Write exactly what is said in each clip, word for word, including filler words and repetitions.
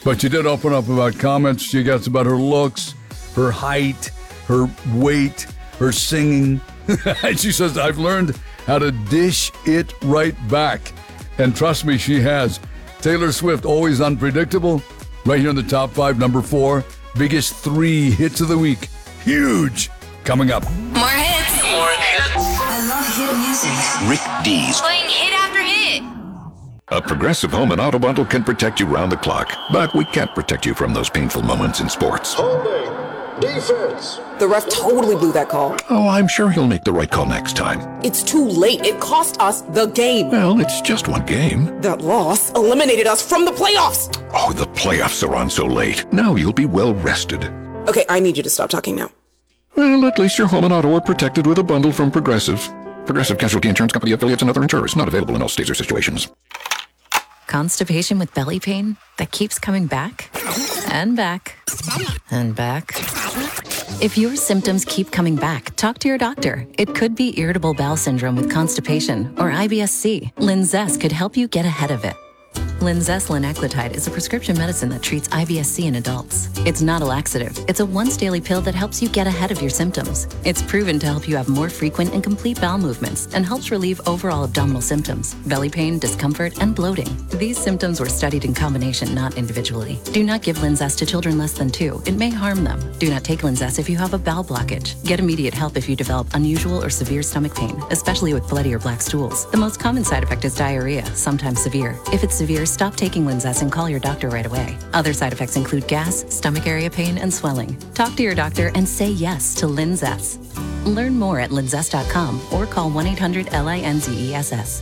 But she did open up about comments she gets about her looks, her height, her weight, her singing. And she says, I've learned how to dish it right back. And trust me, she has. Taylor Swift, always unpredictable. Right here in the top five, number four. Biggest three hits of the week. Huge. Coming up. More hits. More hits. I love hit music. Rick Dees. Playing hit after hit. A Progressive Home and Auto Bundle can protect you round the clock, but we can't protect you from those painful moments in sports. Holding. Defense. The ref totally blew that call. Oh, I'm sure he'll make the right call next time. It's too late. It cost us the game. Well, it's just one game. That loss eliminated us from the playoffs. Oh, the playoffs are on so late. Now you'll be well rested. Okay, I need you to stop talking now. Well, at least your home and auto are protected with a bundle from Progressive. Progressive Casualty Insurance Company affiliates and other insurers. Not available in all states or situations. Constipation with belly pain that keeps coming back and back and back. If your symptoms keep coming back, talk to your doctor. It could be irritable bowel syndrome with constipation or I B S C. Linzess could help you get ahead of it. Linzess linaclotide is a prescription medicine that treats I B S C in adults. It's not a laxative. It's a once daily pill that helps you get ahead of your symptoms. It's proven to help you have more frequent and complete bowel movements and helps relieve overall abdominal symptoms, belly pain, discomfort, and bloating. These symptoms were studied in combination, not individually. Do not give Linzess to children less than two. It may harm them. Do not take Linzess if you have a bowel blockage. Get immediate help if you develop unusual or severe stomach pain, especially with bloody or black stools. The most common side effect is diarrhea, sometimes severe. If it's severe, stop taking Linzess and call your doctor right away. Other side effects include gas, stomach area pain, and swelling. Talk to your doctor and say yes to Linzess. Learn more at linzess dot com or call one eight hundred L I N Z E S S.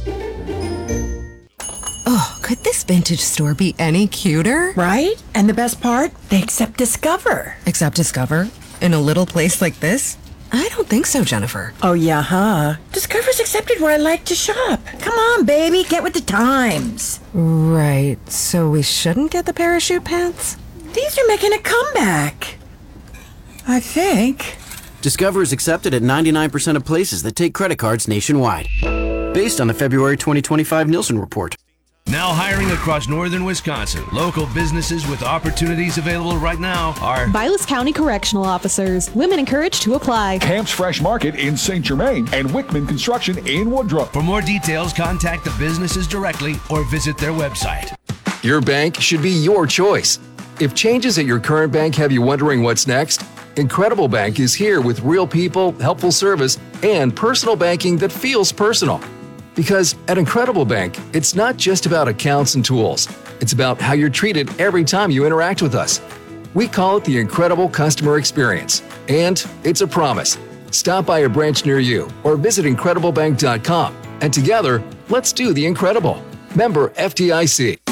Oh, could this vintage store be any cuter? Right? And the best part? They accept Discover. Accept Discover? In a little place like this? I don't think so, Jennifer. Oh, yeah, huh? Discover's accepted where I like to shop. Come on, baby, get with the times. Right, so we shouldn't get the parachute pants? These are making a comeback. I think. Discover is accepted at ninety-nine percent of places that take credit cards nationwide. Based on the February twenty twenty-five Nielsen report. Now hiring across northern Wisconsin. Local businesses with opportunities available right now are Vilas County Correctional Officers. Women encouraged to apply. Camp's Fresh Market in Saint Germain and Wickman Construction in Woodruff. For more details, contact the businesses directly or visit their website. Your bank should be your choice. If changes at your current bank have you wondering what's next, Incredible Bank is here with real people, helpful service, and personal banking that feels personal. Because at Incredible Bank, it's not just about accounts and tools. It's about how you're treated every time you interact with us. We call it the incredible customer experience. And it's a promise. Stop by a branch near you or visit incredible bank dot com. And together, let's do the incredible. Member F D I C.